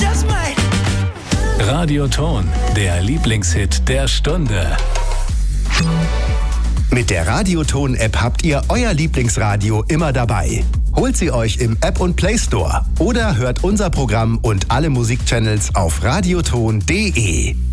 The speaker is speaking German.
just might. Radioton, der Lieblingshit der Stunde. Mit der Radioton-App habt ihr euer Lieblingsradio immer dabei. Holt sie euch im App- und Play Store oder hört unser Programm und alle Musikchannels auf radioton.de.